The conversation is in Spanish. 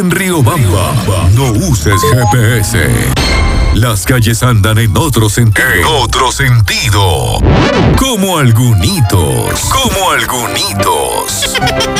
En Riobamba, no uses GPS. Las calles andan en otro sentido. En otro sentido. Como algunitos. Como algunitos.